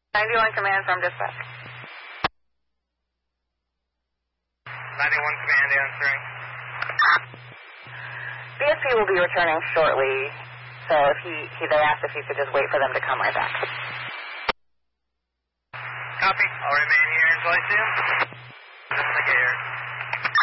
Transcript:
91 command from dispatch. 91 command answering. BSP will be returning shortly, so if they asked if you could just wait for them to come right back. Copy. I'll remain here until I see him. Just in the gate here.